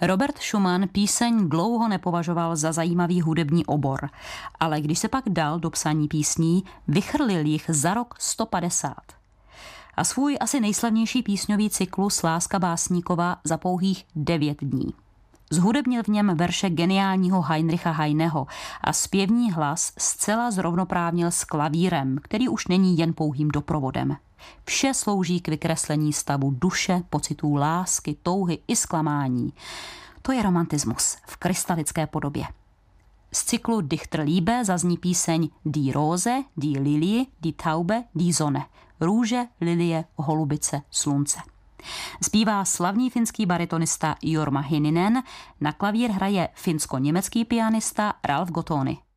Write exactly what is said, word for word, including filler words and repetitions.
Robert Schumann píseň dlouho nepovažoval za zajímavý hudební obor, ale když se pak dal do psaní písní, vychrlil jich za rok sto padesát. A svůj asi nejslavnější písňový cyklus Láska básníkova za pouhých devět dní. Zhudebnil v něm verše geniálního Heinricha Heineho a zpěvní hlas zcela zrovnoprávnil s klavírem, který už není jen pouhým doprovodem. Vše slouží k vykreslení stavu duše, pocitů lásky, touhy i zklamání. To je romantismus v krystalické podobě. Z cyklu Dichterliebe zazní píseň Die Rose, Die Lilie, Die Taube, Die Sonne. Růže, lilie, holubice, slunce. Zpívá slavný finský baritonista Jorma Hininen, na klavír hraje finsko-německý pianista Ralf Gottoni.